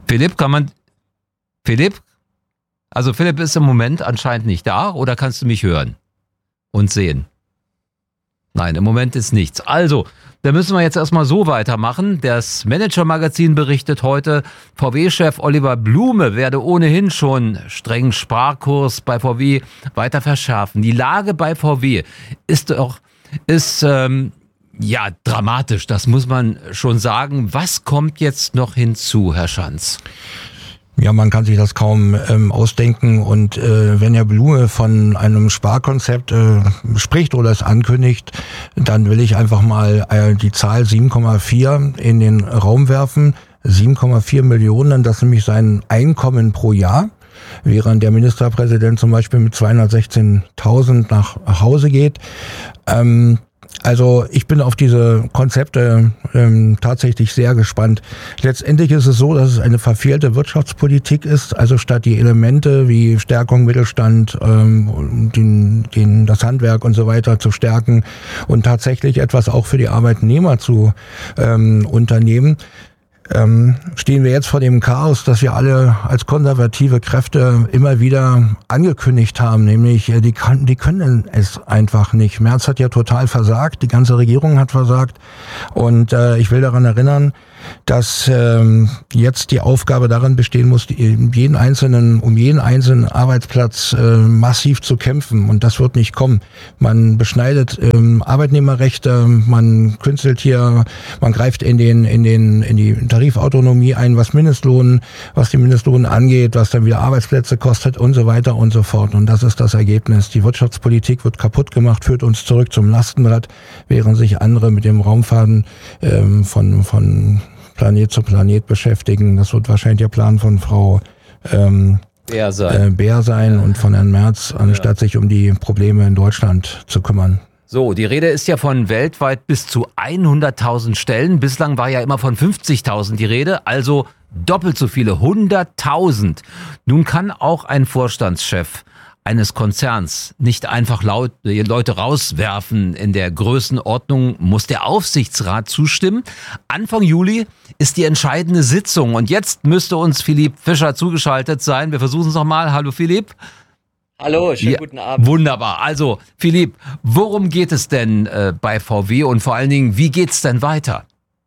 Philipp, Philipp? Also Philipp ist im Moment anscheinend nicht da, oder kannst du mich hören und sehen? Nein, im Moment ist nichts. Also, da müssen wir jetzt erstmal so weitermachen. Das Manager-Magazin berichtet heute, VW-Chef Oliver Blume werde ohnehin schon strengen Sparkurs bei VW weiter verschärfen. Die Lage bei VW ist dramatisch, das muss man schon sagen. Was kommt jetzt noch hinzu, Herr Schanz? Ja, man kann sich das kaum ausdenken, und wenn Herr Blume von einem Sparkonzept spricht oder es ankündigt, dann will ich einfach mal die Zahl 7,4 in den Raum werfen. 7,4 Millionen, das ist nämlich sein Einkommen pro Jahr, während der Ministerpräsident zum Beispiel mit 216.000 nach Hause geht. Also ich bin auf diese Konzepte tatsächlich sehr gespannt. Letztendlich ist es so, dass es eine verfehlte Wirtschaftspolitik ist. Also statt die Elemente wie Stärkung Mittelstand, das Handwerk und so weiter zu stärken und tatsächlich etwas auch für die Arbeitnehmer zu unternehmen, stehen wir jetzt vor dem Chaos, das wir alle als konservative Kräfte immer wieder angekündigt haben, nämlich die können es einfach nicht. Merz hat ja total versagt, die ganze Regierung hat versagt, und ich will daran erinnern, dass jetzt die Aufgabe darin bestehen muss, um jeden einzelnen Arbeitsplatz massiv zu kämpfen, und das wird nicht kommen. Man beschneidet Arbeitnehmerrechte, man künstelt hier, man greift in die Tarifautonomie ein, was die Mindestlohn angeht, was dann wieder Arbeitsplätze kostet und so weiter und so fort. Und das ist das Ergebnis. Die Wirtschaftspolitik wird kaputt gemacht, führt uns zurück zum Lastenrad, während sich andere mit dem Raumfahren von Planet zu Planet beschäftigen. Das wird wahrscheinlich der Plan von Frau Bär sein und von Herrn Merz, anstatt sich um die Probleme in Deutschland zu kümmern. So, die Rede ist ja von weltweit bis zu 100.000 Stellen. Bislang war ja immer von 50.000 die Rede, also doppelt so viele, 100.000. Nun kann auch ein Vorstandschef eines Konzerns nicht einfach Leute rauswerfen. In der Größenordnung muss der Aufsichtsrat zustimmen. Anfang Juli ist die entscheidende Sitzung, und jetzt müsste uns Philipp Fischer zugeschaltet sein. Wir versuchen es nochmal. Hallo Philipp. Hallo, schönen guten Abend. Wunderbar. Also Philipp, worum geht es denn bei VW, und vor allen Dingen, wie geht's denn weiter?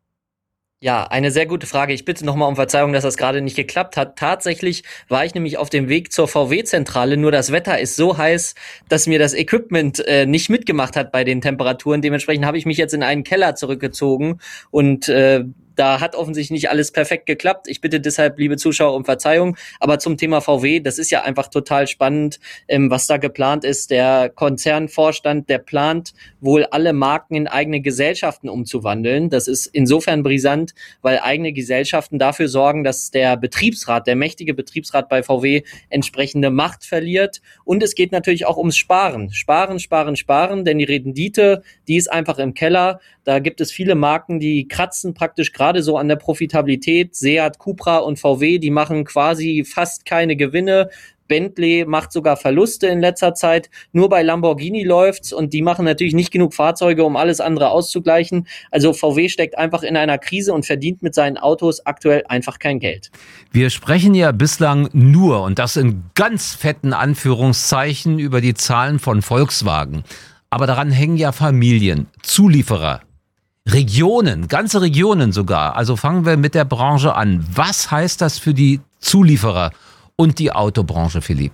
Ja, eine sehr gute Frage. Ich bitte nochmal um Verzeihung, dass das gerade nicht geklappt hat. Tatsächlich war ich nämlich auf dem Weg zur VW-Zentrale, nur das Wetter ist so heiß, dass mir das Equipment nicht mitgemacht hat bei den Temperaturen. Dementsprechend habe ich mich jetzt in einen Keller zurückgezogen, und da hat offensichtlich nicht alles perfekt geklappt. Ich bitte deshalb, liebe Zuschauer, um Verzeihung. Aber zum Thema VW, das ist ja einfach total spannend, was da geplant ist. Der Konzernvorstand, der plant wohl alle Marken in eigene Gesellschaften umzuwandeln. Das ist insofern brisant, weil eigene Gesellschaften dafür sorgen, dass der Betriebsrat, der mächtige Betriebsrat bei VW, entsprechende Macht verliert. Und es geht natürlich auch ums Sparen. Sparen, denn die Rendite, die ist einfach im Keller. Da gibt es viele Marken, die kratzen praktisch gerade so an der Profitabilität. Seat, Cupra und VW, die machen quasi fast keine Gewinne. Bentley macht sogar Verluste in letzter Zeit. Nur bei Lamborghini läuft's, und die machen natürlich nicht genug Fahrzeuge, um alles andere auszugleichen. Also VW steckt einfach in einer Krise und verdient mit seinen Autos aktuell einfach kein Geld. Wir sprechen ja bislang nur, und das in ganz fetten Anführungszeichen, über die Zahlen von Volkswagen. Aber daran hängen ja Familien, Zulieferer, Regionen, ganze Regionen sogar. Also fangen wir mit der Branche an. Was heißt das für die Zulieferer und die Autobranche, Philipp?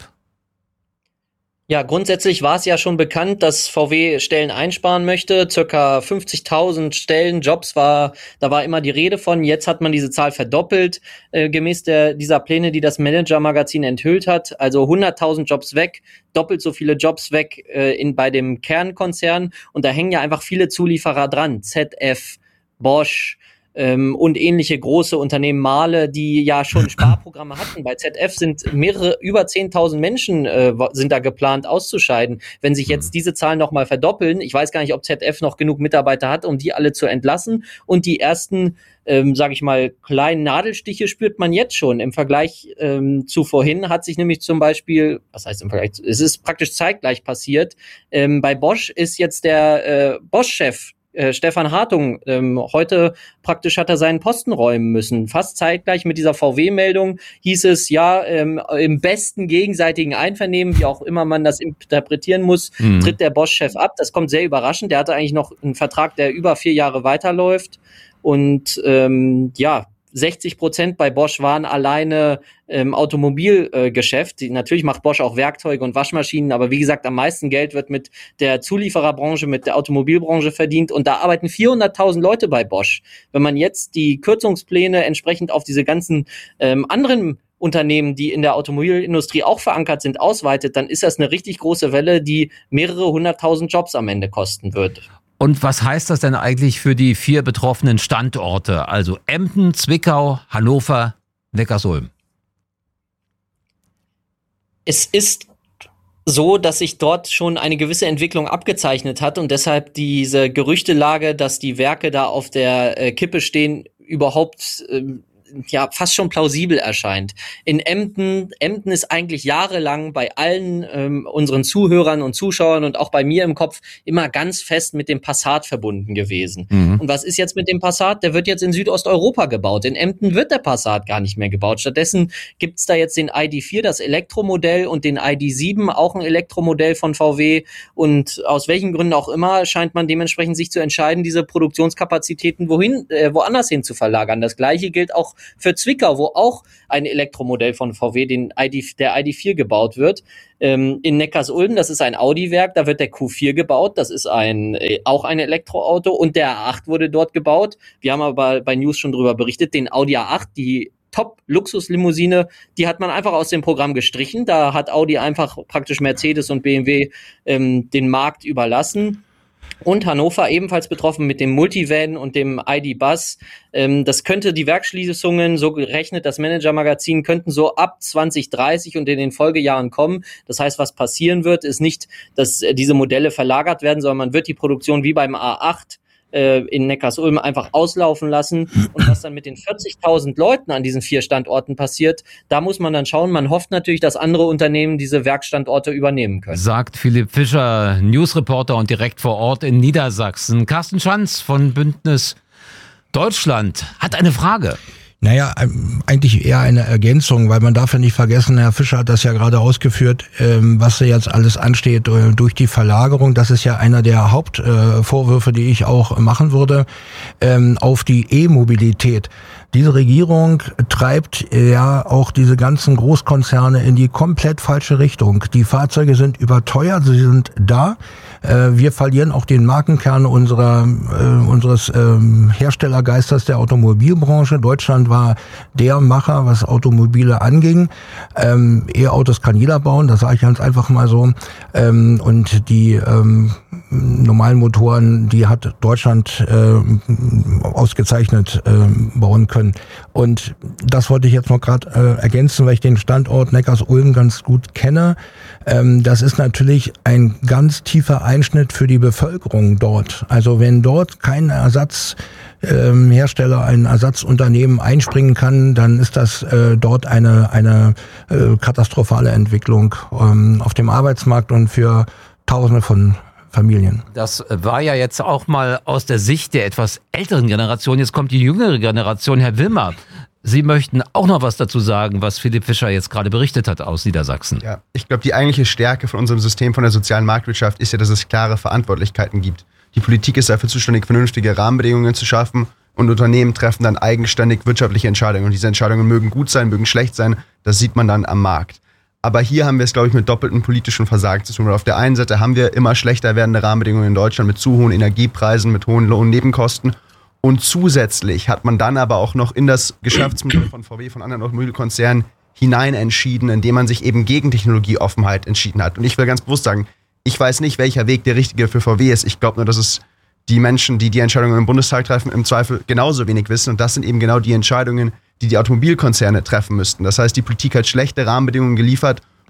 Ja, grundsätzlich war es ja schon bekannt, dass VW Stellen einsparen möchte. Circa 50.000 Stellen, Jobs da war immer die Rede von. Jetzt hat man diese Zahl verdoppelt, gemäß dieser Pläne, die das Manager-Magazin enthüllt hat. Also 100.000 Jobs weg, doppelt so viele Jobs weg bei dem Kernkonzern. Und da hängen ja einfach viele Zulieferer dran. ZF, Bosch, und ähnliche große Unternehmen, Mahle, die ja schon Sparprogramme hatten. Bei ZF sind über 10.000 Menschen sind da geplant auszuscheiden. Wenn sich jetzt diese Zahlen nochmal verdoppeln, ich weiß gar nicht, ob ZF noch genug Mitarbeiter hat, um die alle zu entlassen. Und die ersten, sage ich mal, kleinen Nadelstiche spürt man jetzt schon. Im Vergleich zu vorhin hat sich nämlich zum Beispiel, was heißt im Vergleich, es ist praktisch zeitgleich passiert. Bei Bosch ist jetzt der Bosch-Chef Stefan Hartung. Heute praktisch hat er seinen Posten räumen müssen. Fast zeitgleich mit dieser VW-Meldung hieß es, ja, im besten gegenseitigen Einvernehmen, wie auch immer man das interpretieren muss, tritt der Bosch-Chef ab. Das kommt sehr überraschend. Der hatte eigentlich noch einen Vertrag, der über 4 Jahre weiterläuft. Und 60% bei Bosch waren alleine Automobilgeschäft. Natürlich macht Bosch auch Werkzeuge und Waschmaschinen, aber wie gesagt, am meisten Geld wird mit der Zuliefererbranche, mit der Automobilbranche verdient und da arbeiten 400.000 Leute bei Bosch. Wenn man jetzt die Kürzungspläne entsprechend auf diese ganzen anderen Unternehmen, die in der Automobilindustrie auch verankert sind, ausweitet, dann ist das eine richtig große Welle, die mehrere 100.000 Jobs am Ende kosten wird. Und was heißt das denn eigentlich für die 4 betroffenen Standorte? Also Emden, Zwickau, Hannover, Neckarsulm. Es ist so, dass sich dort schon eine gewisse Entwicklung abgezeichnet hat und deshalb diese Gerüchtelage, dass die Werke da auf der Kippe stehen, überhaupt fast schon plausibel erscheint. In Emden ist eigentlich jahrelang bei allen unseren Zuhörern und Zuschauern und auch bei mir im Kopf immer ganz fest mit dem Passat verbunden gewesen. Und was ist jetzt mit dem Passat? Der wird jetzt in Südosteuropa gebaut. In Emden wird der Passat gar nicht mehr gebaut. Stattdessen gibt's da jetzt den ID.4, das Elektromodell, und den ID.7, auch ein Elektromodell von VW. Und aus welchen Gründen auch immer scheint man dementsprechend sich zu entscheiden, diese Produktionskapazitäten woanders hin zu verlagern. Das Gleiche gilt auch für Zwickau, wo auch ein Elektromodell von VW, der ID.4 gebaut wird. In Neckarsulm, das ist ein Audi-Werk, da wird der Q4 gebaut, das ist auch ein Elektroauto, und der A8 wurde dort gebaut. Wir haben aber bei News schon drüber berichtet, den Audi A8, die Top-Luxuslimousine, die hat man einfach aus dem Programm gestrichen. Da hat Audi einfach praktisch Mercedes und BMW den Markt überlassen. Und Hannover ebenfalls betroffen mit dem Multivan und dem ID.Buzz. Das könnte die Werksschließungen, so gerechnet das Manager-Magazin, könnten so ab 2030 und in den Folgejahren kommen. Das heißt, was passieren wird, ist nicht, dass diese Modelle verlagert werden, sondern man wird die Produktion wie beim A8 in Neckarsulm einfach auslaufen lassen. Und was dann mit den 40.000 Leuten an diesen 4 Standorten passiert, da muss man dann schauen. Man hofft natürlich, dass andere Unternehmen diese Werkstandorte übernehmen können. Sagt Philipp Fischer, Newsreporter und direkt vor Ort in Niedersachsen. Carsten Schanz von Bündnis Deutschland hat eine Frage. Naja, eigentlich eher eine Ergänzung, weil man darf ja nicht vergessen, Herr Fischer hat das ja gerade ausgeführt, was jetzt alles ansteht durch die Verlagerung. Das ist ja einer der Hauptvorwürfe, die ich auch machen würde, auf die E-Mobilität. Diese Regierung treibt ja auch diese ganzen Großkonzerne in die komplett falsche Richtung. Die Fahrzeuge sind überteuert, sie sind da. Wir verlieren auch den Markenkern unseres Herstellergeisters der Automobilbranche. Deutschland war der Macher, was Automobile anging. E-Autos kann jeder bauen, das sage ich ganz einfach mal so. Und die normalen Motoren, die hat Deutschland ausgezeichnet bauen können. Und das wollte ich jetzt noch gerade ergänzen, weil ich den Standort Neckarsulm ganz gut kenne. Das ist natürlich ein ganz tiefer Einschnitt für die Bevölkerung dort. Also wenn dort kein Ersatzhersteller, ein Ersatzunternehmen einspringen kann, dann ist das dort eine katastrophale Entwicklung auf dem Arbeitsmarkt und für Tausende von Familien. Das war ja jetzt auch mal aus der Sicht der etwas älteren Generation. Jetzt kommt die jüngere Generation. Herr Wilmer, Sie möchten auch noch was dazu sagen, was Philipp Fischer jetzt gerade berichtet hat aus Niedersachsen. Ja, ich glaube, die eigentliche Stärke von unserem System, von der sozialen Marktwirtschaft, ist ja, dass es klare Verantwortlichkeiten gibt. Die Politik ist dafür zuständig, vernünftige Rahmenbedingungen zu schaffen, und Unternehmen treffen dann eigenständig wirtschaftliche Entscheidungen. Und diese Entscheidungen mögen gut sein, mögen schlecht sein, das sieht man dann am Markt. Aber hier haben wir es, glaube ich, mit doppeltem politischen Versagen zu tun. Weil auf der einen Seite haben wir immer schlechter werdende Rahmenbedingungen in Deutschland mit zu hohen Energiepreisen, mit hohen Lohnnebenkosten. Und zusätzlich hat man dann aber auch noch in das Geschäftsmodell von VW, von anderen Automobilkonzernen hinein entschieden, indem man sich eben gegen Technologieoffenheit entschieden hat. Und ich will ganz bewusst sagen, ich weiß nicht, welcher Weg der richtige für VW ist. Ich glaube nur, dass es die Menschen, die die Entscheidungen im Bundestag treffen, im Zweifel genauso wenig wissen. Und das sind eben genau die Entscheidungen, die die Automobilkonzerne treffen müssten. Das heißt, die Politik hat schlechte Rahmenbedingungen geliefert,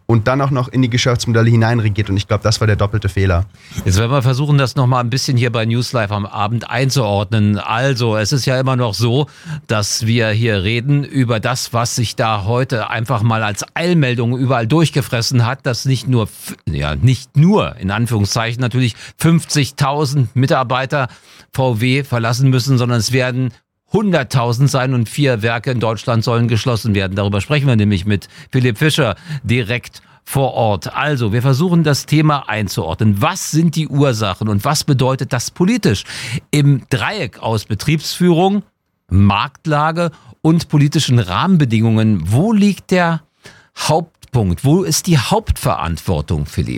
und dann auch noch in die Geschäftsmodelle hineinregiert. Und ich glaube, das war der doppelte Fehler. Jetzt werden wir versuchen, das nochmal ein bisschen hier bei News Live am Abend einzuordnen. Also, es ist ja immer noch so, dass wir hier reden über das, was sich da heute einfach mal als Eilmeldung überall durchgefressen hat, dass nicht nur in Anführungszeichen natürlich 50.000 Mitarbeiter VW verlassen müssen, sondern es werden 100.000 sein und 4 Werke in Deutschland sollen geschlossen werden. Darüber sprechen wir nämlich mit Philipp Fischer direkt vor Ort. Also, wir versuchen das Thema einzuordnen. Was sind die Ursachen und was bedeutet das politisch? Im Dreieck aus Betriebsführung, Marktlage und politischen Rahmenbedingungen, wo liegt der Hauptpunkt? Wo ist die Hauptverantwortung, Philipp?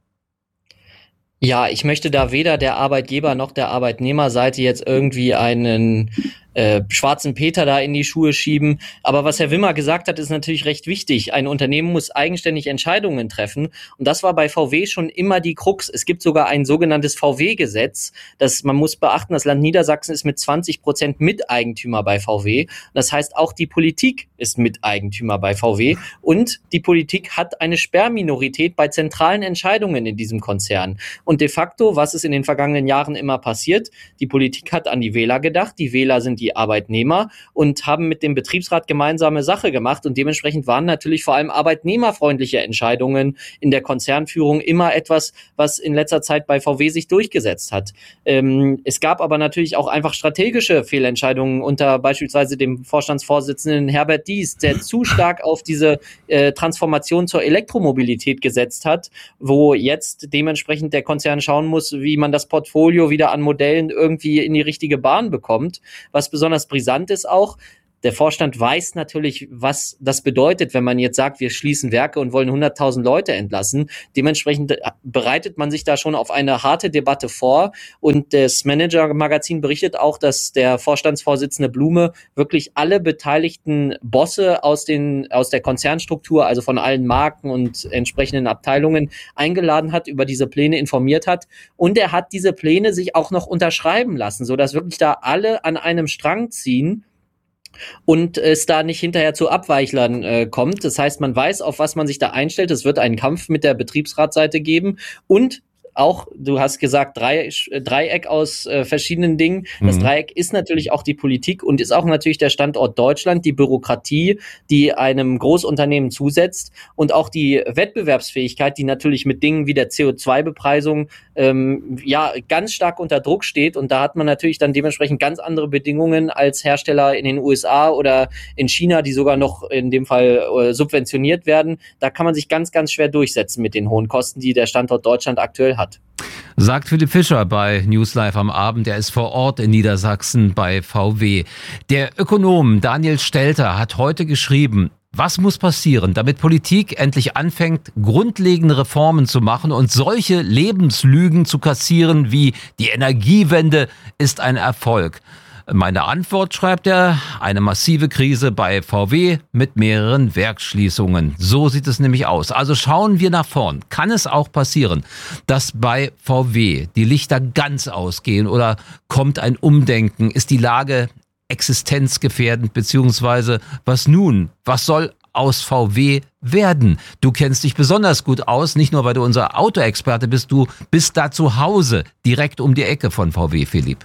Ja, ich möchte da weder der Arbeitgeber noch der Arbeitnehmerseite jetzt irgendwie einen schwarzen Peter da in die Schuhe schieben. Aber was Herr Wimmer gesagt hat, ist natürlich recht wichtig. Ein Unternehmen muss eigenständig Entscheidungen treffen. Und das war bei VW schon immer die Krux. Es gibt sogar ein sogenanntes VW-Gesetz. Man muss beachten, das Land Niedersachsen ist mit 20% Miteigentümer bei VW. Das heißt, auch die Politik ist Miteigentümer bei VW. Und die Politik hat eine Sperrminorität bei zentralen Entscheidungen in diesem Konzern. Und de facto, was ist in den vergangenen Jahren immer passiert? Die Politik hat an die Wähler gedacht. Die Wähler sind die Arbeitnehmer und haben mit dem Betriebsrat gemeinsame Sache gemacht und dementsprechend waren natürlich vor allem arbeitnehmerfreundliche Entscheidungen in der Konzernführung immer etwas, was in letzter Zeit bei VW sich durchgesetzt hat. Es gab aber natürlich auch einfach strategische Fehlentscheidungen unter beispielsweise dem Vorstandsvorsitzenden Herbert Dies, der zu stark auf diese Transformation zur Elektromobilität gesetzt hat, wo jetzt dementsprechend der Konzern schauen muss, wie man das Portfolio wieder an Modellen irgendwie in die richtige Bahn bekommt. Was besonders brisant ist auch, der Vorstand weiß natürlich, was das bedeutet, wenn man jetzt sagt, wir schließen Werke und wollen 100.000 Leute entlassen. Dementsprechend bereitet man sich da schon auf eine harte Debatte vor. Und das Manager-Magazin berichtet auch, dass der Vorstandsvorsitzende Blume wirklich alle beteiligten Bosse aus der Konzernstruktur, also von allen Marken und entsprechenden Abteilungen, eingeladen hat, über diese Pläne informiert hat. Und er hat diese Pläne sich auch noch unterschreiben lassen, sodass wirklich da alle an einem Strang ziehen und es da nicht hinterher zu Abweichlern kommt. Das heißt, man weiß, auf was man sich da einstellt. Es wird einen Kampf mit der Betriebsratsseite geben und auch, du hast gesagt, Dreieck aus verschiedenen Dingen. Das Dreieck ist natürlich auch die Politik und ist auch natürlich der Standort Deutschland, die Bürokratie, die einem Großunternehmen zusetzt und auch die Wettbewerbsfähigkeit, die natürlich mit Dingen wie der CO2-Bepreisung ganz stark unter Druck steht. Und da hat man natürlich dann dementsprechend ganz andere Bedingungen als Hersteller in den USA oder in China, die sogar noch in dem Fall subventioniert werden. Da kann man sich ganz, ganz schwer durchsetzen mit den hohen Kosten, die der Standort Deutschland aktuell hat. Sagt Philipp Fischer bei News Live am Abend. Er ist vor Ort in Niedersachsen bei VW. Der Ökonom Daniel Stelter hat heute geschrieben, was muss passieren, damit Politik endlich anfängt, grundlegende Reformen zu machen und solche Lebenslügen zu kassieren wie die Energiewende ist ein Erfolg. Meine Antwort, schreibt er, eine massive Krise bei VW mit mehreren Werksschließungen. So sieht es nämlich aus. Also schauen wir nach vorn. Kann es auch passieren, dass bei VW die Lichter ganz ausgehen oder kommt ein Umdenken? Ist die Lage existenzgefährdend beziehungsweise was nun? Was soll aus VW werden? Du kennst dich besonders gut aus, nicht nur weil du unser Autoexperte bist, du bist da zu Hause, direkt um die Ecke von VW, Philipp.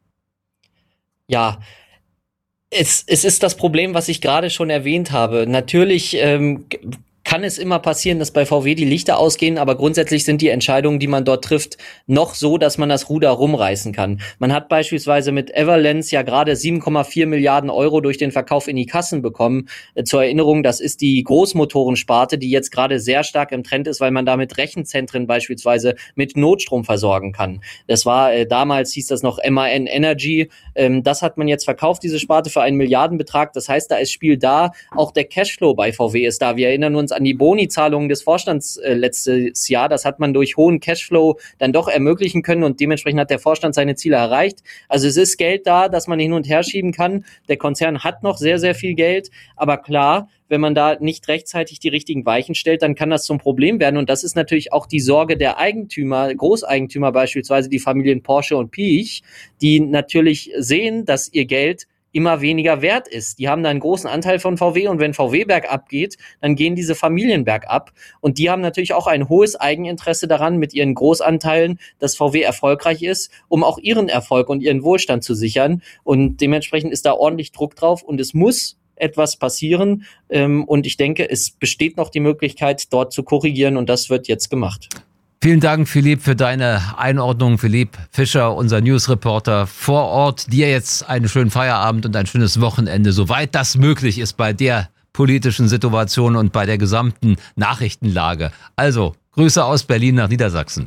Ja, es ist das Problem, was ich gerade schon erwähnt habe. Natürlich kann es immer passieren, dass bei VW die Lichter ausgehen, aber grundsätzlich sind die Entscheidungen, die man dort trifft, noch so, dass man das Ruder rumreißen kann. Man hat beispielsweise mit Everlens ja gerade 7,4 Milliarden Euro durch den Verkauf in die Kassen bekommen. Zur Erinnerung, das ist die Großmotorensparte, die jetzt gerade sehr stark im Trend ist, weil man damit Rechenzentren beispielsweise mit Notstrom versorgen kann. Das war damals, hieß das noch MAN Energy. Das hat man jetzt verkauft, diese Sparte, für einen Milliardenbetrag. Das heißt, da ist Spiel da. Auch der Cashflow bei VW ist da. Wir erinnern uns an die Boni-Zahlungen des Vorstands letztes Jahr. Das hat man durch hohen Cashflow dann doch ermöglichen können und dementsprechend hat der Vorstand seine Ziele erreicht. Also es ist Geld da, das man hin und her schieben kann. Der Konzern hat noch sehr, sehr viel Geld, aber klar, wenn man da nicht rechtzeitig die richtigen Weichen stellt, dann kann das zum Problem werden und das ist natürlich auch die Sorge der Eigentümer, Großeigentümer beispielsweise die Familien Porsche und Piech, die natürlich sehen, dass ihr Geld immer weniger wert ist. Die haben da einen großen Anteil von VW und wenn VW bergab geht, dann gehen diese Familien bergab und die haben natürlich auch ein hohes Eigeninteresse daran mit ihren Großanteilen, dass VW erfolgreich ist, um auch ihren Erfolg und ihren Wohlstand zu sichern und dementsprechend ist da ordentlich Druck drauf und es muss etwas passieren und ich denke, es besteht noch die Möglichkeit, dort zu korrigieren und das wird jetzt gemacht. Vielen Dank, Philipp, für deine Einordnung. Philipp Fischer, unser Newsreporter vor Ort. Dir jetzt einen schönen Feierabend und ein schönes Wochenende, soweit das möglich ist bei der politischen Situation und bei der gesamten Nachrichtenlage. Also, Grüße aus Berlin nach Niedersachsen.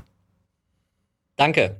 Danke.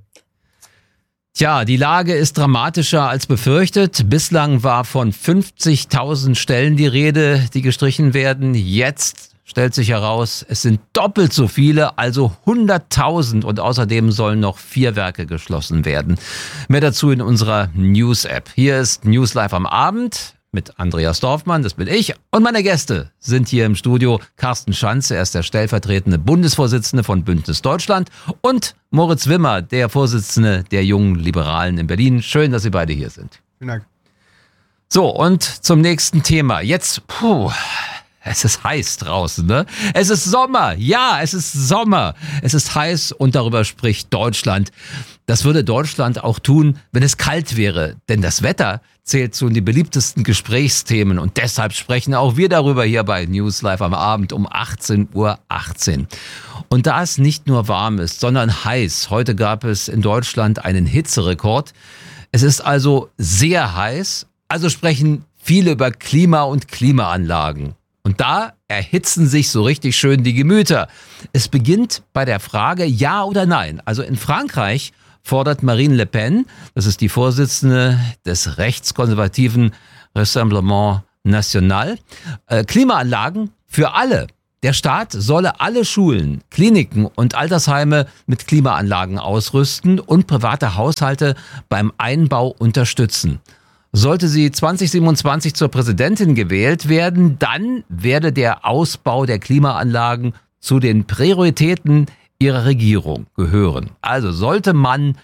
Tja, die Lage ist dramatischer als befürchtet. Bislang war von 50.000 Stellen die Rede, die gestrichen werden. Jetzt stellt sich heraus, es sind doppelt so viele, also 100.000 und außerdem sollen noch 4 Werke geschlossen werden. Mehr dazu in unserer News-App. Hier ist News Live am Abend mit Andreas Dorfmann, das bin ich. Und meine Gäste sind hier im Studio Carsten Schanze, er ist der stellvertretende Bundesvorsitzende von Bündnis Deutschland und Moritz Wimmer, der Vorsitzende der Jungen Liberalen in Berlin. Schön, dass Sie beide hier sind. Vielen Dank. So, und zum nächsten Thema. Jetzt, es ist heiß draußen, ne? Es ist Sommer. Ja, es ist Sommer. Es ist heiß und darüber spricht Deutschland. Das würde Deutschland auch tun, wenn es kalt wäre. Denn das Wetter zählt zu den beliebtesten Gesprächsthemen. Und deshalb sprechen auch wir darüber hier bei News Live am Abend um 18:18 Uhr. Und da es nicht nur warm ist, sondern heiß. Heute gab es in Deutschland einen Hitzerekord. Es ist also sehr heiß. Also sprechen viele über Klima und Klimaanlagen. Und da erhitzen sich so richtig schön die Gemüter. Es beginnt bei der Frage ja oder nein. Also in Frankreich fordert Marine Le Pen, das ist die Vorsitzende des rechtskonservativen Rassemblement National, Klimaanlagen für alle. Der Staat solle alle Schulen, Kliniken und Altersheime mit Klimaanlagen ausrüsten und private Haushalte beim Einbau unterstützen. Sollte sie 2027 zur Präsidentin gewählt werden, dann werde der Ausbau der Klimaanlagen zu den Prioritäten ihrer Regierung gehören. Also sollte man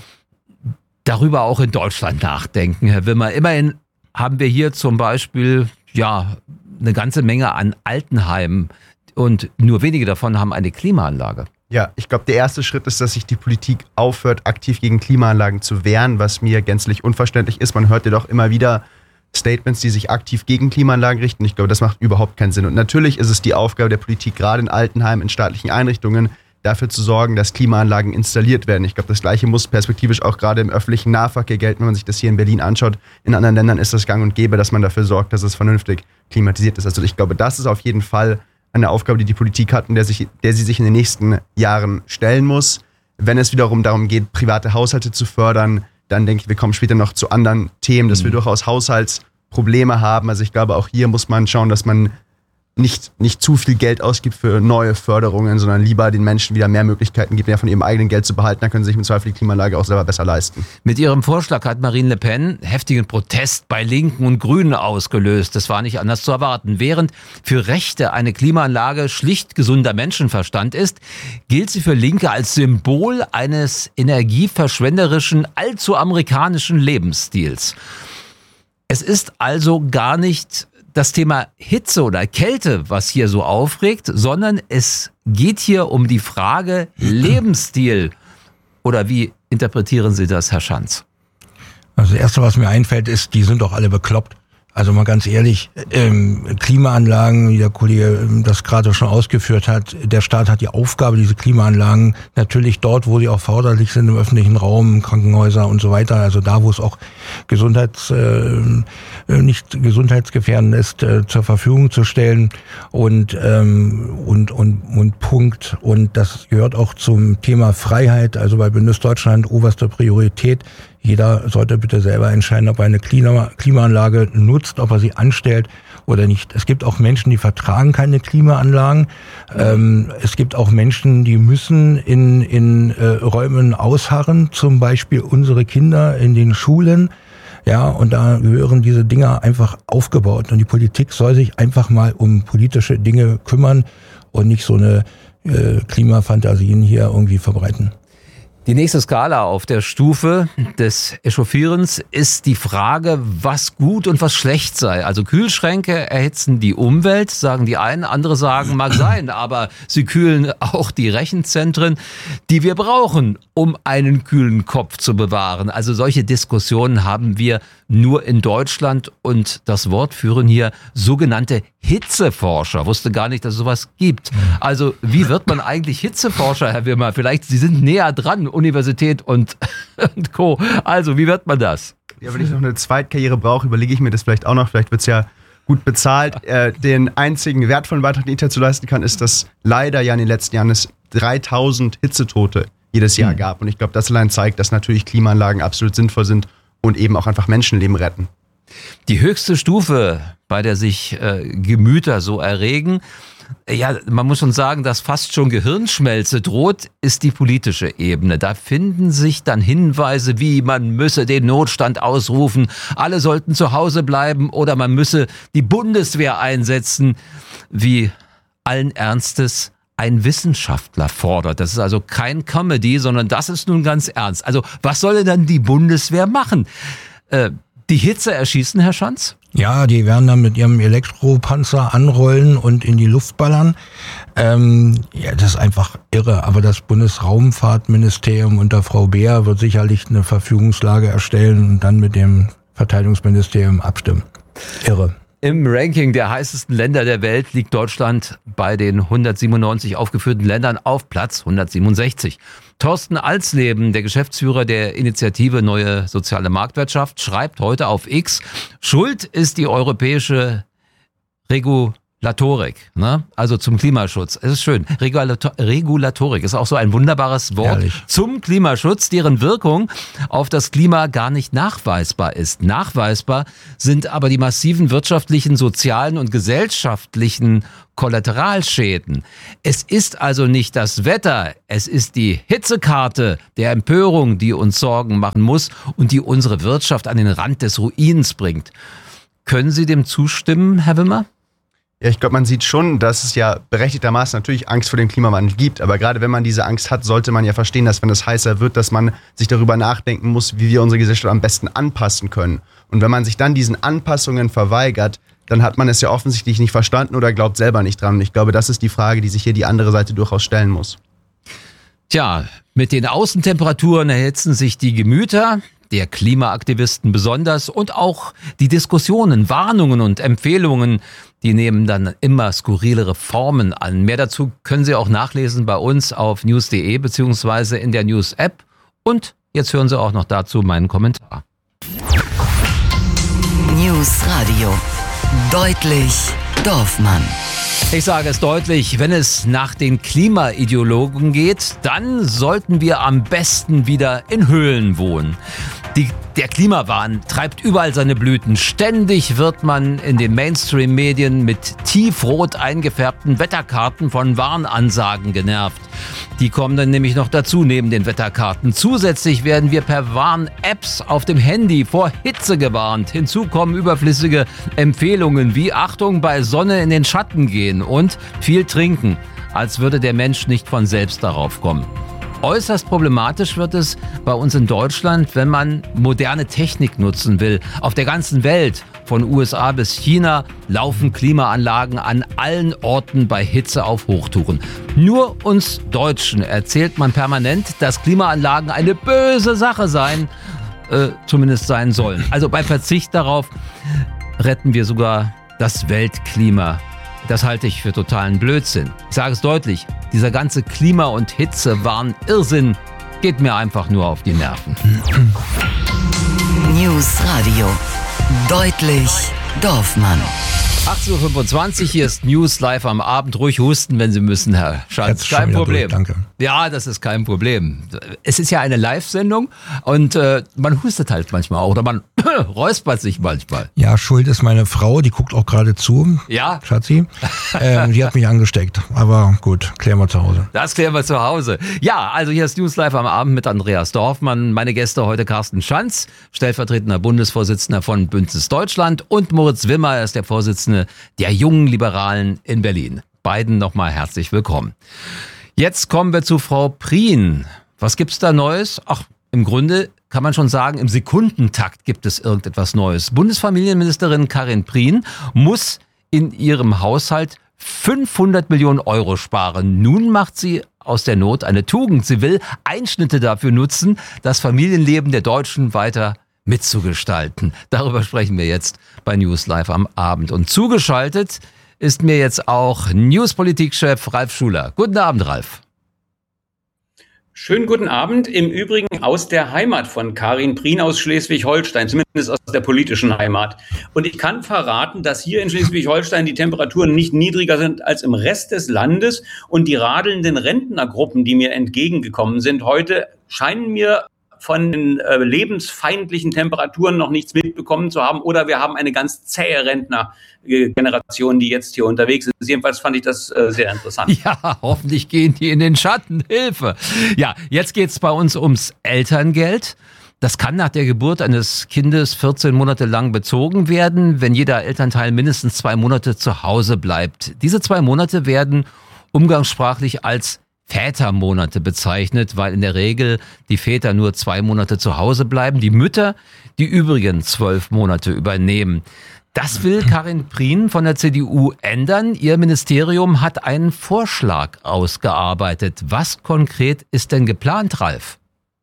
darüber auch in Deutschland nachdenken, Herr Wimmer. Immerhin haben wir hier zum Beispiel eine ganze Menge an Altenheimen und nur wenige davon haben eine Klimaanlage. Ja, ich glaube, der erste Schritt ist, dass sich die Politik aufhört, aktiv gegen Klimaanlagen zu wehren, was mir gänzlich unverständlich ist. Man hört ja doch immer wieder Statements, die sich aktiv gegen Klimaanlagen richten. Ich glaube, das macht überhaupt keinen Sinn. Und natürlich ist es die Aufgabe der Politik, gerade in Altenheimen, in staatlichen Einrichtungen, dafür zu sorgen, dass Klimaanlagen installiert werden. Ich glaube, das Gleiche muss perspektivisch auch gerade im öffentlichen Nahverkehr gelten, wenn man sich das hier in Berlin anschaut. In anderen Ländern ist das gang und gäbe, dass man dafür sorgt, dass es vernünftig klimatisiert ist. Also ich glaube, das ist auf jeden Fall eine Aufgabe, die die Politik hat und der sie sich in den nächsten Jahren stellen muss. Wenn es wiederum darum geht, private Haushalte zu fördern, dann denke ich, wir kommen später noch zu anderen Themen, dass wir durchaus Haushaltsprobleme haben. Also ich glaube, auch hier muss man schauen, dass man nicht zu viel Geld ausgibt für neue Förderungen, sondern lieber den Menschen wieder mehr Möglichkeiten gibt, mehr von ihrem eigenen Geld zu behalten. Dann können sie sich mit Zweifel die Klimaanlage auch selber besser leisten. Mit ihrem Vorschlag hat Marine Le Pen heftigen Protest bei Linken und Grünen ausgelöst. Das war nicht anders zu erwarten. Während für Rechte eine Klimaanlage schlicht gesunder Menschenverstand ist, gilt sie für Linke als Symbol eines energieverschwenderischen, allzu amerikanischen Lebensstils. Es ist also gar nicht das Thema Hitze oder Kälte, was hier so aufregt, sondern es geht hier um die Frage Lebensstil. Oder wie interpretieren Sie das, Herr Schanz? Also das Erste, was mir einfällt, ist, die sind doch alle bekloppt. Also mal ganz ehrlich, Klimaanlagen, wie der Kollege das gerade schon ausgeführt hat, der Staat hat die Aufgabe, diese Klimaanlagen natürlich dort, wo sie auch förderlich sind, im öffentlichen Raum, Krankenhäuser und so weiter, also da, wo es auch nicht gesundheitsgefährdend ist, zur Verfügung zu stellen und Punkt. Und das gehört auch zum Thema Freiheit, also bei Bündnis Deutschland oberste Priorität. Jeder sollte bitte selber entscheiden, ob er eine Klimaanlage nutzt, ob er sie anstellt oder nicht. Es gibt auch Menschen, die vertragen keine Klimaanlagen. Es gibt auch Menschen, die müssen in Räumen ausharren, zum Beispiel unsere Kinder in den Schulen. Ja, und da gehören diese Dinger einfach aufgebaut. Und die Politik soll sich einfach mal um politische Dinge kümmern und nicht so eine Klimafantasien hier irgendwie verbreiten. Die nächste Skala auf der Stufe des Echauffierens ist die Frage, was gut und was schlecht sei. Also Kühlschränke erhitzen die Umwelt, sagen die einen, andere sagen, mag sein, aber sie kühlen auch die Rechenzentren, die wir brauchen, um einen kühlen Kopf zu bewahren. Also solche Diskussionen haben wir nur in Deutschland und das Wort führen hier sogenannte Hitzeforscher. Wusste gar nicht, dass es sowas gibt. Also wie wird man eigentlich Hitzeforscher, Herr Wimmer? Vielleicht Sie sind näher dran, Universität und Co. Also wie wird man das? Ja, wenn ich noch eine Zweitkarriere brauche, überlege ich mir das vielleicht auch noch. Vielleicht wird es ja gut bezahlt. Den einzigen wertvollen Beitrag, den ich dazu leisten kann, ist, dass leider ja in den letzten Jahren es 3000 Hitzetote jedes Jahr gab. Und ich glaube, das allein zeigt, dass natürlich Klimaanlagen absolut sinnvoll sind und eben auch einfach Menschenleben retten. Die höchste Stufe, bei der sich Gemüter so erregen, ja, man muss schon sagen, dass fast schon Gehirnschmelze droht, ist die politische Ebene. Da finden sich dann Hinweise wie, man müsse den Notstand ausrufen, alle sollten zu Hause bleiben oder man müsse die Bundeswehr einsetzen, wie allen Ernstes ein Wissenschaftler fordert. Das ist also kein Comedy, sondern das ist nun ganz ernst. Also was soll denn dann die Bundeswehr machen? Die Hitze erschießen, Herr Schanz? Ja, die werden dann mit ihrem Elektropanzer anrollen und in die Luft ballern. Ja, das ist einfach irre. Aber das Bundesraumfahrtministerium unter Frau Beer wird sicherlich eine Verfügungslage erstellen und dann mit dem Verteidigungsministerium abstimmen. Irre. Im Ranking der heißesten Länder der Welt liegt Deutschland bei den 197 aufgeführten Ländern auf Platz 167. Thorsten Alsleben, der Geschäftsführer der Initiative Neue Soziale Marktwirtschaft, schreibt heute auf X, Schuld ist die europäische Regulatorik, ne? Also zum Klimaschutz. Es ist schön. Regulatorik ist auch so ein wunderbares Wort. Ehrlich. Zum Klimaschutz, deren Wirkung auf das Klima gar nicht nachweisbar ist. Nachweisbar sind aber die massiven wirtschaftlichen, sozialen und gesellschaftlichen Kollateralschäden. Es ist also nicht das Wetter, es ist die Hitzekarte der Empörung, die uns Sorgen machen muss und die unsere Wirtschaft an den Rand des Ruins bringt. Können Sie dem zustimmen, Herr Wimmer? Ja, ich glaube, man sieht schon, dass es ja berechtigtermaßen natürlich Angst vor dem Klimawandel gibt. Aber gerade wenn man diese Angst hat, sollte man ja verstehen, dass wenn es heißer wird, dass man sich darüber nachdenken muss, wie wir unsere Gesellschaft am besten anpassen können. Und wenn man sich dann diesen Anpassungen verweigert, dann hat man es ja offensichtlich nicht verstanden oder glaubt selber nicht dran. Und ich glaube, das ist die Frage, die sich hier die andere Seite durchaus stellen muss. Tja, mit den Außentemperaturen erhitzen sich die Gemüter, der Klimaaktivisten besonders, und auch die Diskussionen, Warnungen und Empfehlungen, die nehmen dann immer skurrilere Formen an. Mehr dazu können Sie auch nachlesen bei uns auf news.de bzw. in der News-App. Und jetzt hören Sie auch noch dazu meinen Kommentar. News Radio. Deutlich Dorfmann. Ich sage es deutlich, wenn es nach den Klimaideologen geht, dann sollten wir am besten wieder in Höhlen wohnen. Der Klimawahn treibt überall seine Blüten. Ständig wird man in den Mainstream-Medien mit tiefrot eingefärbten Wetterkarten von Warnansagen genervt. Die kommen dann nämlich noch dazu neben den Wetterkarten. Zusätzlich werden wir per Warn-Apps auf dem Handy vor Hitze gewarnt. Hinzu kommen überflüssige Empfehlungen wie Achtung bei Sonne in den Schatten gehen und viel trinken, als würde der Mensch nicht von selbst darauf kommen. Äußerst problematisch wird es bei uns in Deutschland, wenn man moderne Technik nutzen will. Auf der ganzen Welt, von USA bis China, laufen Klimaanlagen an allen Orten bei Hitze auf Hochtouren. Nur uns Deutschen erzählt man permanent, dass Klimaanlagen eine böse Sache seien, zumindest sein sollen. Also bei Verzicht darauf retten wir sogar das Weltklima. Das halte ich für totalen Blödsinn. Ich sage es deutlich, dieser ganze Klima- und Hitzewahn-Irrsinn geht mir einfach nur auf die Nerven. News Radio. Deutlich Dorfmann. 8.25 Uhr, hier ist News live am Abend. Ruhig husten, wenn Sie müssen, Herr Schanz. Kein Problem. Danke. Ja, das ist kein Problem. Es ist ja eine Live-Sendung und man hustet halt manchmal auch oder man räuspert sich manchmal. Ja, schuld ist meine Frau, die guckt auch gerade zu. Ja. Schatzi. Die hat mich angesteckt. Aber gut, klären wir zu Hause. Das klären wir zu Hause. Ja, also hier ist News live am Abend mit Andreas Dorfmann. Meine Gäste heute Carsten Schanz, stellvertretender Bundesvorsitzender von Bündnis Deutschland, und Moritz Wimmer, er ist der Vorsitzende der Jungen Liberalen in Berlin. Beiden nochmal herzlich willkommen. Jetzt kommen wir zu Frau Prien. Was gibt's da Neues? Ach, im Grunde kann man schon sagen, im Sekundentakt gibt es irgendetwas Neues. Bundesfamilienministerin Karin Prien muss in ihrem Haushalt 500 Millionen Euro sparen. Nun macht sie aus der Not eine Tugend. Sie will Einschnitte dafür nutzen, das Familienleben der Deutschen weiter mitzugestalten. Darüber sprechen wir jetzt bei News Live am Abend. Und zugeschaltet ist mir jetzt auch Newspolitik-Chef Ralf Schuler. Guten Abend, Ralf. Schönen guten Abend. Im Übrigen aus der Heimat von Karin Prien aus Schleswig-Holstein, zumindest aus der politischen Heimat. Und ich kann verraten, dass hier in Schleswig-Holstein die Temperaturen nicht niedriger sind als im Rest des Landes. Und die radelnden Rentnergruppen, die mir entgegengekommen sind heute, scheinen mir von den lebensfeindlichen Temperaturen noch nichts mitbekommen zu haben. Oder wir haben eine ganz zähe Rentnergeneration, die jetzt hier unterwegs ist. Jedenfalls fand ich das sehr interessant. Ja, hoffentlich gehen die in den Schatten. Hilfe. Ja, jetzt geht's bei uns ums Elterngeld. Das kann nach der Geburt eines Kindes 14 Monate lang bezogen werden, wenn jeder Elternteil mindestens 2 Monate zu Hause bleibt. Diese 2 Monate werden umgangssprachlich als Vätermonate bezeichnet, weil in der Regel die Väter nur 2 Monate zu Hause bleiben, die Mütter die übrigen 12 Monate übernehmen. Das will Karin Prien von der CDU ändern. Ihr Ministerium hat einen Vorschlag ausgearbeitet. Was konkret ist denn geplant, Ralf?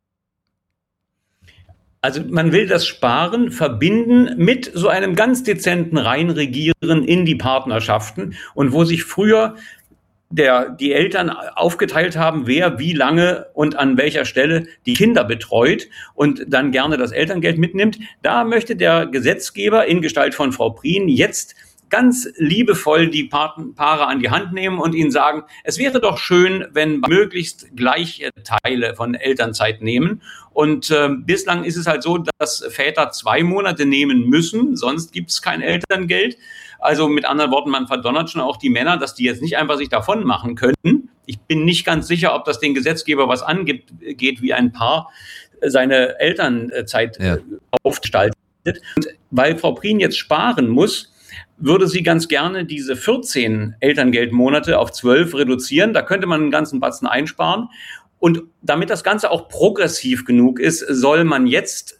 Also man will das Sparen verbinden mit so einem ganz dezenten Reinregieren in die Partnerschaften. Und wo sich früher die Eltern aufgeteilt haben, wer wie lange und an welcher Stelle die Kinder betreut und dann gerne das Elterngeld mitnimmt. Da möchte der Gesetzgeber in Gestalt von Frau Prien jetzt ganz liebevoll die Paare an die Hand nehmen und ihnen sagen, es wäre doch schön, wenn möglichst gleiche Teile von Elternzeit nehmen. Und bislang ist es halt so, dass Väter 2 Monate nehmen müssen, sonst gibt es kein Elterngeld. Also mit anderen Worten, man verdonnert schon auch die Männer, dass die jetzt nicht einfach sich davon machen können. Ich bin nicht ganz sicher, ob das den Gesetzgeber was angeht, wie ein Paar seine Elternzeit aufgestaltet. Und weil Frau Prien jetzt sparen muss, würde sie ganz gerne diese 14 Elterngeldmonate auf 12 reduzieren. Da könnte man einen ganzen Batzen einsparen. Und damit das Ganze auch progressiv genug ist, soll man jetzt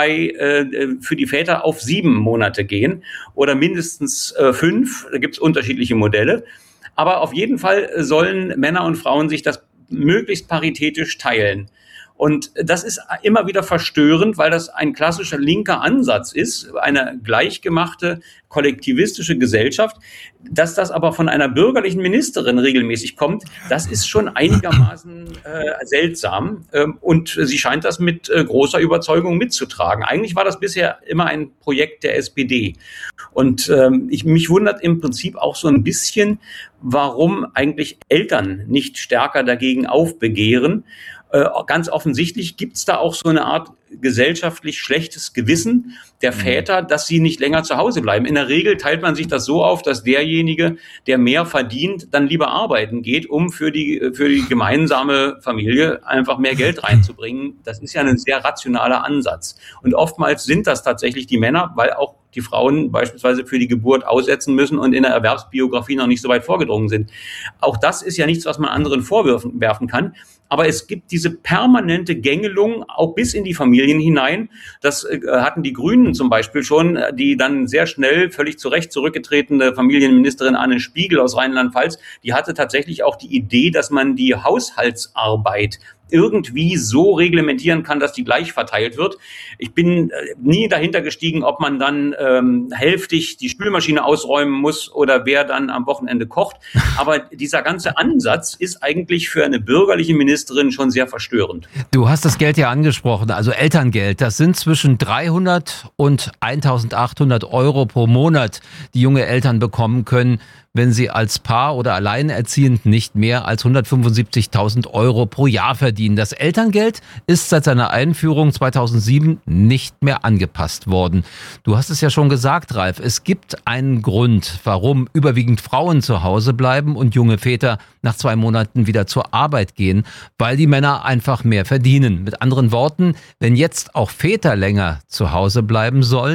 für die Väter auf 7 Monate gehen oder mindestens 5. Da gibt es unterschiedliche Modelle. Aber auf jeden Fall sollen Männer und Frauen sich das möglichst paritätisch teilen. Und das ist immer wieder verstörend, weil das ein klassischer linker Ansatz ist, eine gleichgemachte kollektivistische Gesellschaft. Dass das aber von einer bürgerlichen Ministerin regelmäßig kommt, das ist schon einigermaßen seltsam. Und sie scheint das mit großer Überzeugung mitzutragen. Eigentlich war das bisher immer ein Projekt der SPD. Und mich wundert im Prinzip auch so ein bisschen, warum eigentlich Eltern nicht stärker dagegen aufbegehren. Ganz offensichtlich gibt es da auch so eine Art gesellschaftlich schlechtes Gewissen der Väter, dass sie nicht länger zu Hause bleiben. In der Regel teilt man sich das so auf, dass derjenige, der mehr verdient, dann lieber arbeiten geht, um für die gemeinsame Familie einfach mehr Geld reinzubringen. Das ist ja ein sehr rationaler Ansatz. Und oftmals sind das tatsächlich die Männer, weil auch die Frauen beispielsweise für die Geburt aussetzen müssen und in der Erwerbsbiografie noch nicht so weit vorgedrungen sind. Auch das ist ja nichts, was man anderen vorwerfen kann. Aber es gibt diese permanente Gängelung auch bis in die Familien hinein. Das hatten die Grünen zum Beispiel schon, die dann sehr schnell völlig zu Recht zurückgetretene Familienministerin Anne Spiegel aus Rheinland-Pfalz, die hatte tatsächlich auch die Idee, dass man die Haushaltsarbeit irgendwie so reglementieren kann, dass die gleich verteilt wird. Ich bin nie dahinter gestiegen, ob man dann hälftig die Spülmaschine ausräumen muss oder wer dann am Wochenende kocht. Aber dieser ganze Ansatz ist eigentlich für eine bürgerliche Ministerin schon sehr verstörend. Du hast das Geld ja angesprochen, also Elterngeld. Das sind zwischen 300 und 1.800 Euro pro Monat, die junge Eltern bekommen können, wenn sie als Paar oder alleinerziehend nicht mehr als 175.000 Euro pro Jahr verdienen. Das Elterngeld ist seit seiner Einführung 2007 nicht mehr angepasst worden. Du hast es ja schon gesagt, Ralf, es gibt einen Grund, warum überwiegend Frauen zu Hause bleiben und junge Väter nach 2 Monaten wieder zur Arbeit gehen, weil die Männer einfach mehr verdienen. Mit anderen Worten, wenn jetzt auch Väter länger zu Hause bleiben sollen,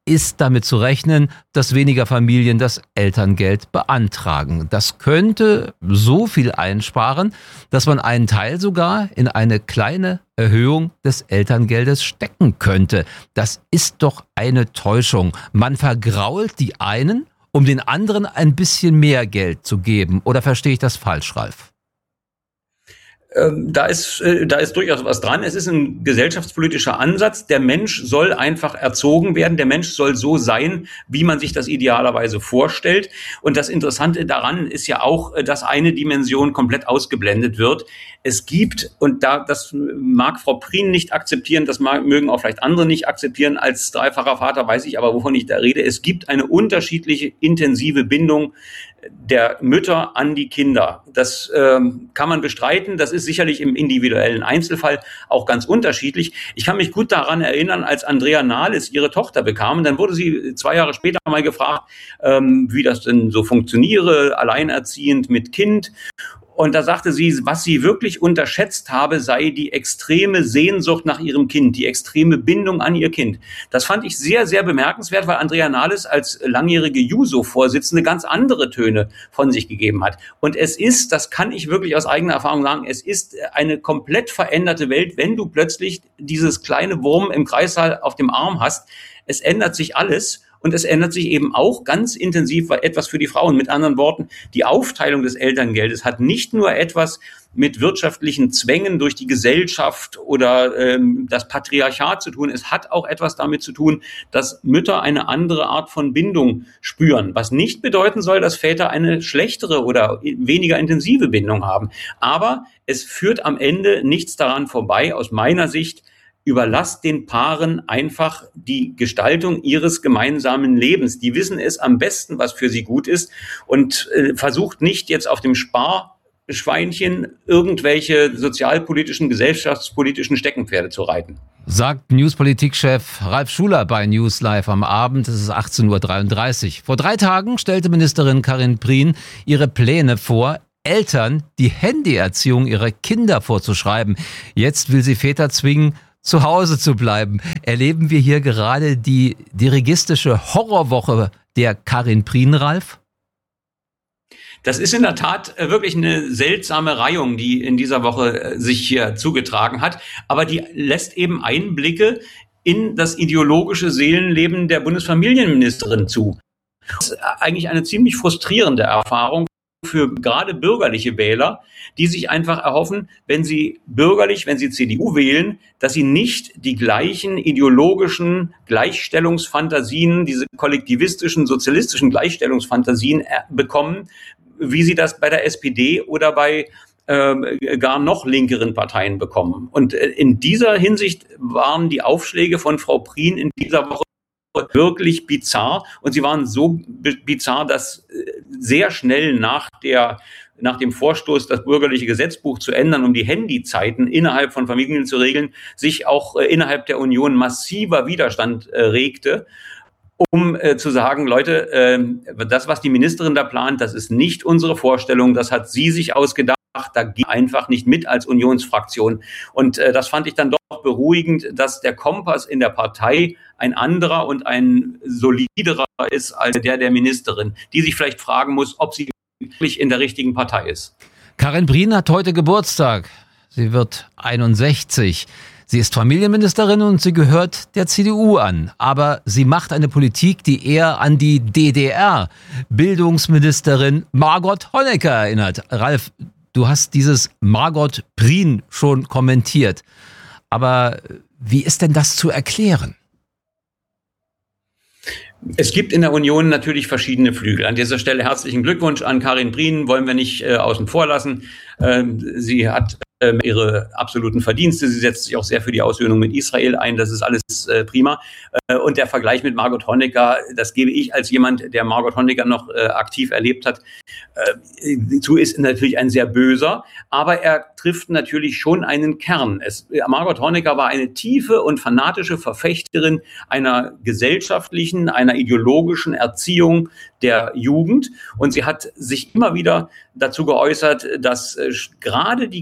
ist damit zu rechnen, dass weniger Familien das Elterngeld beantragen. Das könnte so viel einsparen, dass man einen Teil sogar in eine kleine Erhöhung des Elterngeldes stecken könnte. Das ist doch eine Täuschung. Man vergrault die einen, um den anderen ein bisschen mehr Geld zu geben. Oder verstehe ich das falsch, Ralf? Da ist durchaus was dran. Es ist ein gesellschaftspolitischer Ansatz. Der Mensch soll einfach erzogen werden. Der Mensch soll so sein, wie man sich das idealerweise vorstellt. Und das Interessante daran ist ja auch, dass eine Dimension komplett ausgeblendet wird. Es gibt, und das mag Frau Prien nicht akzeptieren, das mögen auch vielleicht andere nicht akzeptieren, als dreifacher Vater weiß ich aber, wovon ich da rede. Es gibt eine unterschiedliche intensive Bindung der Mütter an die Kinder. Das kann man bestreiten. Das ist sicherlich im individuellen Einzelfall auch ganz unterschiedlich. Ich kann mich gut daran erinnern, als Andrea Nahles ihre Tochter bekam, dann wurde sie 2 Jahre später mal gefragt, wie das denn so funktioniere, alleinerziehend mit Kind. Und da sagte sie, was sie wirklich unterschätzt habe, sei die extreme Sehnsucht nach ihrem Kind, die extreme Bindung an ihr Kind. Das fand ich sehr, sehr bemerkenswert, weil Andrea Nahles als langjährige Juso-Vorsitzende ganz andere Töne von sich gegeben hat. Und es ist, das kann ich wirklich aus eigener Erfahrung sagen, es ist eine komplett veränderte Welt, wenn du plötzlich dieses kleine Wurm im Kreissaal auf dem Arm hast. Es ändert sich alles. Und es ändert sich eben auch ganz intensiv etwas für die Frauen. Mit anderen Worten, die Aufteilung des Elterngeldes hat nicht nur etwas mit wirtschaftlichen Zwängen durch die Gesellschaft oder das Patriarchat zu tun. Es hat auch etwas damit zu tun, dass Mütter eine andere Art von Bindung spüren. Was nicht bedeuten soll, dass Väter eine schlechtere oder weniger intensive Bindung haben. Aber es führt am Ende nichts daran vorbei, aus meiner Sicht. Überlasst den Paaren einfach die Gestaltung ihres gemeinsamen Lebens. Die wissen es am besten, was für sie gut ist, und versucht nicht jetzt auf dem Sparschweinchen irgendwelche sozialpolitischen, gesellschaftspolitischen Steckenpferde zu reiten. Sagt Newspolitik-Chef Ralf Schuler bei News Live am Abend. Es ist 18:33 Uhr. Vor 3 Tagen stellte Ministerin Karin Prien ihre Pläne vor, Eltern die Handyerziehung ihrer Kinder vorzuschreiben. Jetzt will sie Väter zwingen, zu Hause zu bleiben. Erleben wir hier gerade die dirigistische Horrorwoche der Karin Prien, Ralf? Das ist in der Tat wirklich eine seltsame Reihung, die in dieser Woche sich hier zugetragen hat. Aber die lässt eben Einblicke in das ideologische Seelenleben der Bundesfamilienministerin zu. Das ist eigentlich eine ziemlich frustrierende Erfahrung für gerade bürgerliche Wähler, die sich einfach erhoffen, wenn sie CDU wählen, dass sie nicht die gleichen ideologischen Gleichstellungsfantasien, diese kollektivistischen, sozialistischen Gleichstellungsfantasien bekommen, wie sie das bei der SPD oder bei gar noch linkeren Parteien bekommen. Und in dieser Hinsicht waren die Aufschläge von Frau Prien in dieser Woche wirklich bizarr, und sie waren so bizarr, dass sehr schnell nach dem Vorstoß, das bürgerliche Gesetzbuch zu ändern, um die Handyzeiten innerhalb von Familien zu regeln, sich auch innerhalb der Union massiver Widerstand regte, um zu sagen, Leute, das, was die Ministerin da plant, das ist nicht unsere Vorstellung, das hat sie sich ausgedacht, da geht einfach nicht mit als Unionsfraktion. Und das fand ich dann doch beruhigend, dass der Kompass in der Partei ein anderer und ein soliderer ist als der Ministerin, die sich vielleicht fragen muss, ob sie wirklich in der richtigen Partei ist. Karin Prien hat heute Geburtstag. Sie wird 61. Sie ist Familienministerin und sie gehört der CDU an. Aber sie macht eine Politik, die eher an die DDR-Bildungsministerin Margot Honecker erinnert. Ralf, du hast dieses Margot Prien schon kommentiert. Aber wie ist denn das zu erklären? Es gibt in der Union natürlich verschiedene Flügel. An dieser Stelle herzlichen Glückwunsch an Karin Prien, wollen wir nicht außen vor lassen. Sie hat ihre absoluten Verdienste. Sie setzt sich auch sehr für die Aussöhnung mit Israel ein. Das ist alles prima. Und der Vergleich mit Margot Honecker, das gebe ich als jemand, der Margot Honecker noch aktiv erlebt hat, zu, ist natürlich ein sehr böser. Aber er trifft natürlich schon einen Kern. Margot Honecker war eine tiefe und fanatische Verfechterin einer gesellschaftlichen, einer ideologischen Erziehung der Jugend. Und sie hat sich immer wieder dazu geäußert, dass gerade die kleinsten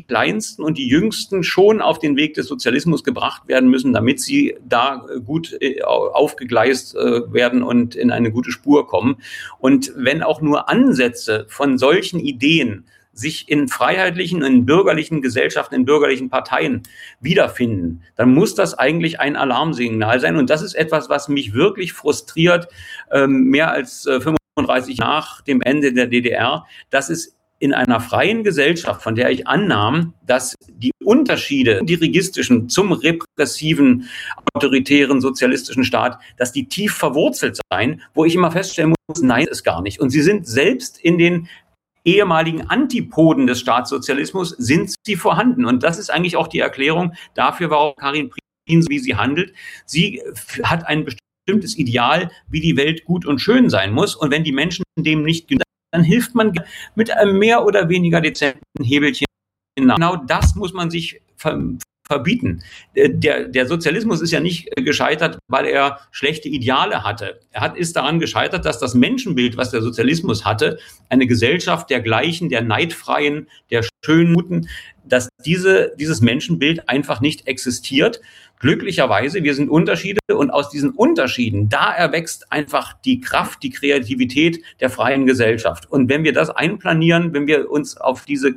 Kleinsten und die Jüngsten schon auf den Weg des Sozialismus gebracht werden müssen, damit sie da gut aufgegleist werden und in eine gute Spur kommen. Und wenn auch nur Ansätze von solchen Ideen sich in freiheitlichen, in bürgerlichen Gesellschaften, in bürgerlichen Parteien wiederfinden, dann muss das eigentlich ein Alarmsignal sein. Und das ist etwas, was mich wirklich frustriert, mehr als 35 nach dem Ende der DDR, dass es in einer freien Gesellschaft, von der ich annahm, dass die Unterschiede dirigistischen zum repressiven, autoritären, sozialistischen Staat, dass die tief verwurzelt seien, wo ich immer feststellen muss, nein, ist gar nicht. Und sie sind selbst in den ehemaligen Antipoden des Staatssozialismus sind sie vorhanden. Und das ist eigentlich auch die Erklärung dafür, warum Karin Prien, wie sie handelt. Sie hat ein bestimmtes Ideal, wie die Welt gut und schön sein muss. Und wenn die Menschen dem nicht genügen, dann hilft man mit einem mehr oder weniger dezenten Hebelchen. Genau das muss man sich verbieten. Der Sozialismus ist ja nicht gescheitert, weil er schlechte Ideale hatte. Ist daran gescheitert, dass das Menschenbild, was der Sozialismus hatte, eine Gesellschaft der Gleichen, der Neidfreien, der Schönen, dass dieses Menschenbild einfach nicht existiert. Glücklicherweise, wir sind Unterschiede und aus diesen Unterschieden, da erwächst einfach die Kraft, die Kreativität der freien Gesellschaft. Und wenn wir das einplanieren, wenn wir uns auf diese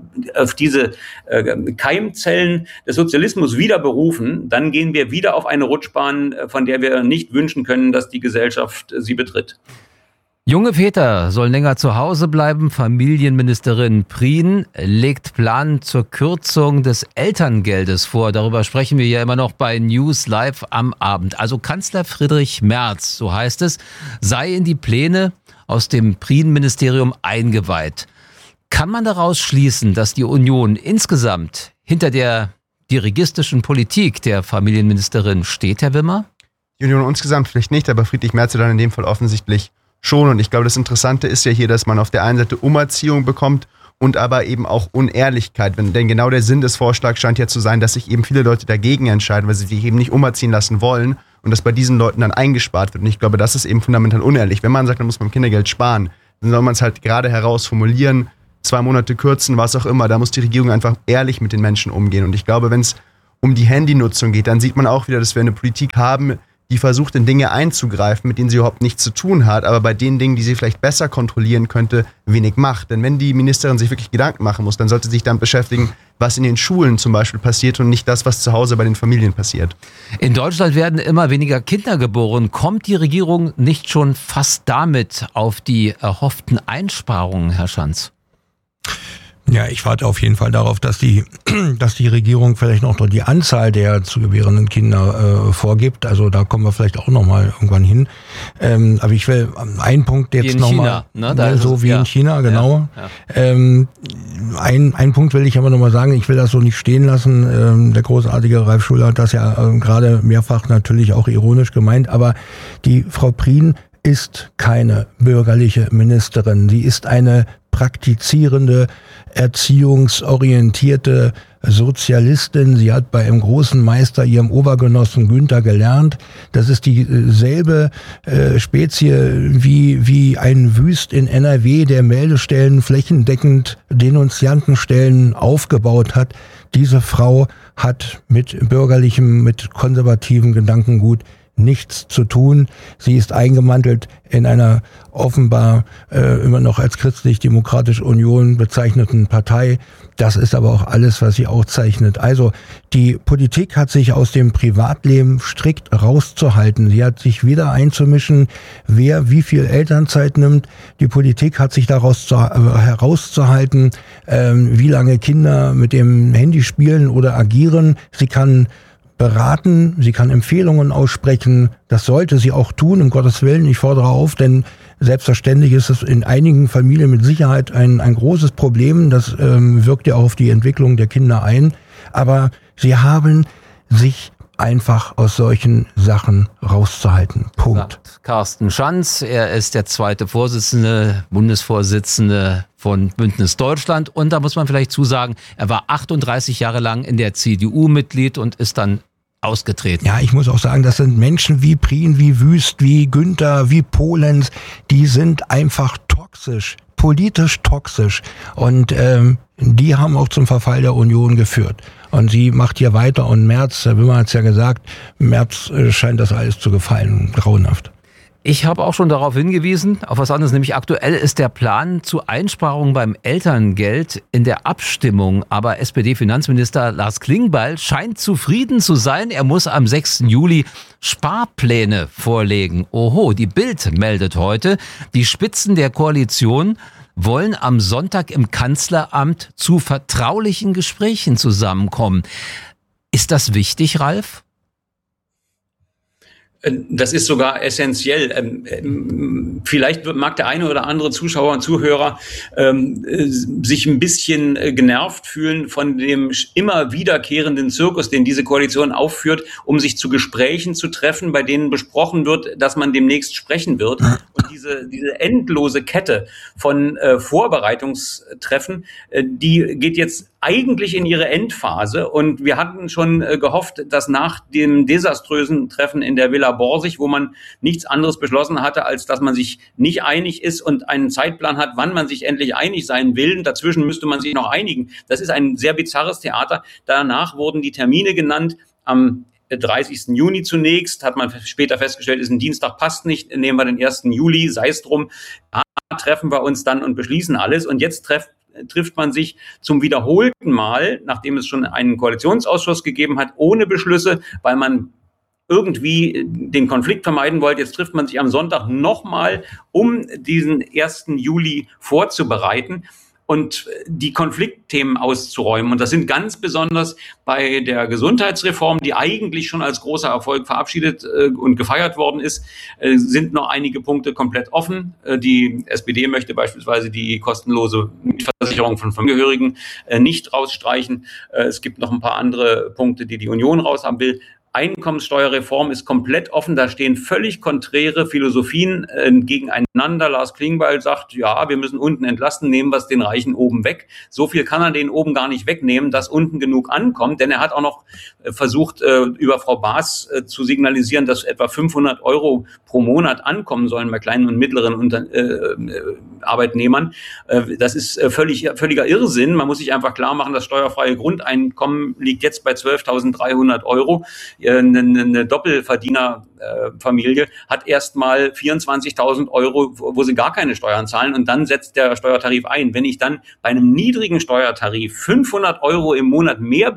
Keimzellen des Sozialismus wieder berufen, dann gehen wir wieder auf eine Rutschbahn, von der wir nicht wünschen können, dass die Gesellschaft sie betritt. Junge Väter sollen länger zu Hause bleiben. Familienministerin Prien legt Plan zur Kürzung des Elterngeldes vor. Darüber sprechen wir ja immer noch bei News Live am Abend. Also Kanzler Friedrich Merz, so heißt es, sei in die Pläne aus dem Prien-Ministerium eingeweiht. Kann man daraus schließen, dass die Union insgesamt hinter der dirigistischen Politik der Familienministerin steht, Herr Wimmer? Die Union insgesamt vielleicht nicht, aber Friedrich Merz dann in dem Fall offensichtlich schon. Und ich glaube, das Interessante ist ja hier, dass man auf der einen Seite Umerziehung bekommt und aber eben auch Unehrlichkeit. Denn genau der Sinn des Vorschlags scheint ja zu sein, dass sich eben viele Leute dagegen entscheiden, weil sie sich eben nicht umerziehen lassen wollen und dass bei diesen Leuten dann eingespart wird. Und ich glaube, das ist eben fundamental unehrlich. Wenn man sagt, man muss beim Kindergeld sparen, dann soll man es halt gerade heraus formulieren, 2 Monate kürzen, was auch immer. Da muss die Regierung einfach ehrlich mit den Menschen umgehen. Und ich glaube, wenn es um die Handynutzung geht, dann sieht man auch wieder, dass wir eine Politik haben, die versucht, in Dinge einzugreifen, mit denen sie überhaupt nichts zu tun hat, aber bei den Dingen, die sie vielleicht besser kontrollieren könnte, wenig macht. Denn wenn die Ministerin sich wirklich Gedanken machen muss, dann sollte sie sich damit beschäftigen, was in den Schulen zum Beispiel passiert und nicht das, was zu Hause bei den Familien passiert. In Deutschland werden immer weniger Kinder geboren. Kommt die Regierung nicht schon fast damit auf die erhofften Einsparungen, Herr Schanz? Ja, ich warte auf jeden Fall darauf, dass die Regierung vielleicht noch die Anzahl der zu gebärenden Kinder vorgibt. Also da kommen wir vielleicht auch noch mal irgendwann hin. Aber ich will einen Punkt jetzt noch mal, so wie in China, genau. Ja. Ein Punkt will ich aber noch mal sagen. Ich will das so nicht stehen lassen. Der großartige Ralf Schuller hat das ja gerade mehrfach natürlich auch ironisch gemeint. Aber die Frau Prien ist keine bürgerliche Ministerin. Sie ist eine praktizierende, erziehungsorientierte Sozialistin. Sie hat bei einem großen Meister, ihrem Obergenossen Günther, gelernt. Das ist dieselbe Spezie wie ein Wüst in NRW, der Meldestellen flächendeckend Denunziantenstellen aufgebaut hat. Diese Frau hat mit bürgerlichem, mit konservativem Gedankengut nichts zu tun. Sie ist eingemantelt in einer offenbar immer noch als Christlich-Demokratische Union bezeichneten Partei. Das ist aber auch alles, was sie auszeichnet. Also die Politik hat sich aus dem Privatleben strikt rauszuhalten. Sie hat sich wieder einzumischen, wer wie viel Elternzeit nimmt. Die Politik hat sich daraus herauszuhalten, wie lange Kinder mit dem Handy spielen oder agieren. Sie kann beraten, sie kann Empfehlungen aussprechen, das sollte sie auch tun, um Gottes Willen, ich fordere auf, denn selbstverständlich ist es in einigen Familien mit Sicherheit ein großes Problem, das wirkt ja auch auf die Entwicklung der Kinder ein, aber sie haben sich einfach aus solchen Sachen rauszuhalten. Punkt. Sagt Carsten Schanz, er ist der zweite Bundesvorsitzende von Bündnis Deutschland und da muss man vielleicht zusagen, er war 38 Jahre lang in der CDU Mitglied und ist dann ausgetreten. Ja, ich muss auch sagen, das sind Menschen wie Prien, wie Wüst, wie Günther, wie Polenz, die sind einfach toxisch, politisch toxisch und die haben auch zum Verfall der Union geführt. Und sie macht hier weiter und Merz, Herr Wimmer hat es ja gesagt, Merz scheint das alles zu gefallen, grauenhaft. Ich habe auch schon darauf hingewiesen, auf was anderes, nämlich aktuell ist der Plan zu Einsparungen beim Elterngeld in der Abstimmung. Aber SPD-Finanzminister Lars Klingbeil scheint zufrieden zu sein. Er muss am 6. Juli Sparpläne vorlegen. Oho, die Bild meldet heute, die Spitzen der Koalition wollen am Sonntag im Kanzleramt zu vertraulichen Gesprächen zusammenkommen. Ist das wichtig, Ralf? Das ist sogar essentiell. Vielleicht mag der eine oder andere Zuschauer und Zuhörer sich ein bisschen genervt fühlen von dem immer wiederkehrenden Zirkus, den diese Koalition aufführt, um sich zu Gesprächen zu treffen, bei denen besprochen wird, dass man demnächst sprechen wird. Und diese endlose Kette von Vorbereitungstreffen, die geht jetzt eigentlich in ihre Endphase. Und wir hatten schon gehofft, dass nach dem desaströsen Treffen in der Villa Borsig, wo man nichts anderes beschlossen hatte, als dass man sich nicht einig ist und einen Zeitplan hat, wann man sich endlich einig sein will. Dazwischen müsste man sich noch einigen. Das ist ein sehr bizarres Theater. Danach wurden die Termine genannt. Am 30. Juni zunächst, hat man später festgestellt, ist ein Dienstag, passt nicht, nehmen wir den 1. Juli, sei es drum. Da treffen wir uns dann und beschließen alles. Und jetzt trifft man sich zum wiederholten Mal, nachdem es schon einen Koalitionsausschuss gegeben hat, ohne Beschlüsse, weil man irgendwie den Konflikt vermeiden wollte. Jetzt trifft man sich am Sonntag nochmal, um diesen 1. Juli vorzubereiten und die Konfliktthemen auszuräumen. Und das sind ganz besonders bei der Gesundheitsreform, die eigentlich schon als großer Erfolg verabschiedet und gefeiert worden ist, sind noch einige Punkte komplett offen. Die SPD möchte beispielsweise die kostenlose Versicherung von Angehörigen nicht rausstreichen. Es gibt noch ein paar andere Punkte, die Union raushaben will. Einkommenssteuerreform ist komplett offen, da stehen völlig konträre Philosophien gegeneinander. Lars Klingbeil sagt, ja, wir müssen unten entlasten, nehmen wir es den Reichen oben weg. So viel kann er den oben gar nicht wegnehmen, dass unten genug ankommt, denn er hat auch noch versucht, über Frau Baas zu signalisieren, dass etwa 500 Euro pro Monat ankommen sollen bei kleinen und mittleren Arbeitnehmern. Das ist völliger Irrsinn. Man muss sich einfach klar machen, das steuerfreie Grundeinkommen liegt jetzt bei 12.300 Euro. Eine Doppelverdienerfamilie hat erstmal 24.000 Euro, wo sie gar keine Steuern zahlen, und dann setzt der Steuertarif ein. Wenn ich dann bei einem niedrigen Steuertarif 500 Euro im Monat mehr